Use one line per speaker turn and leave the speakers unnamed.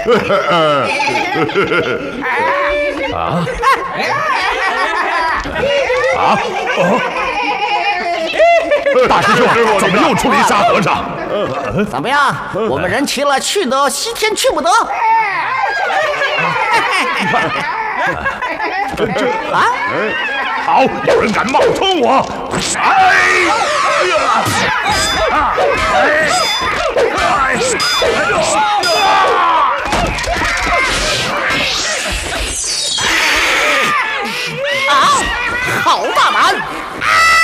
大师兄，怎么又出了一沙和尚？
怎么样？我们人齐了，去得西天，去不得。
好，有人敢冒充我！